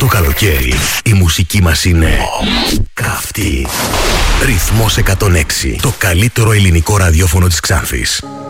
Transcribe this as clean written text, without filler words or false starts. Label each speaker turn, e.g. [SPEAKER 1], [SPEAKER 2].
[SPEAKER 1] το καλοκαίρι η μουσική μας είναι καυτή. Ρυθμός 106, το καλύτερο ελληνικό ραδιόφωνο της Ξάνθης.